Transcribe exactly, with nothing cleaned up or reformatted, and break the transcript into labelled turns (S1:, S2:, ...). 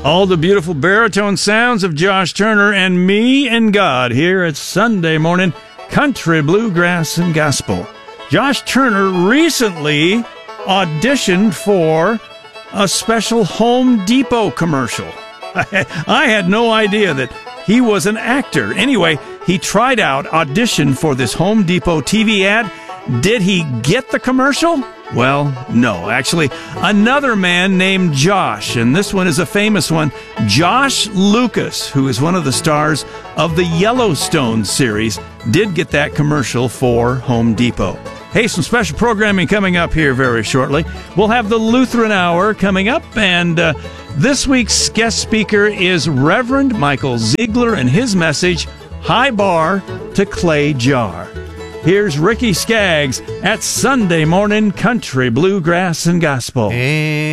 S1: All the beautiful baritone sounds of Josh Turner and Me and God here at Sunday Morning Country, Bluegrass, and Gospel. Josh Turner recently auditioned for a special Home Depot commercial. I had no idea that he was an actor. Anyway, he tried out, auditioned for this Home Depot T V ad. Did he get the commercial? Well, no. Actually, another man named Josh, and this one is a famous one, Josh Lucas, who is one of the stars of the Yellowstone series, did get that commercial for Home Depot. Hey, some special programming coming up here very shortly. We'll have the Lutheran Hour coming up, and uh, this week's guest speaker is Reverend Michael Ziegler and his message, High Bar to Clay Jar. Here's Ricky Skaggs at Sunday Morning Country, Bluegrass, and Gospel.
S2: And